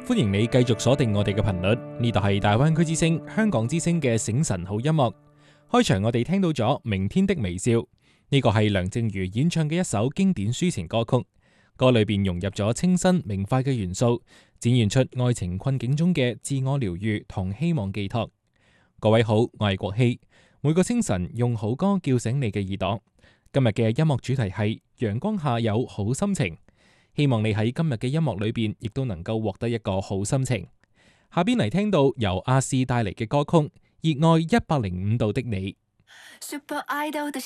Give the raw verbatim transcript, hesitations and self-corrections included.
歡迎你繼續鎖定我哋嘅頻率，呢度係大灣區之聲、香港之聲嘅醒神好音樂。開場我哋聽到咗《明天的微笑》，呢個係梁靜茹演唱嘅一首經典抒情歌曲。歌裏邊融入咗清新明快嘅元素，展現出愛情困境中嘅自我療愈同希望寄託。各位好，我係國希，每個清晨用好歌叫醒你嘅耳朵。今日嘅音樂主題係陽光下有好心情。希望你喺今日嘅音樂裏邊，亦都能夠獲得一個好心情。下邊嚟聽到由阿肆帶嚟嘅歌曲《熱愛一百零五度的你》。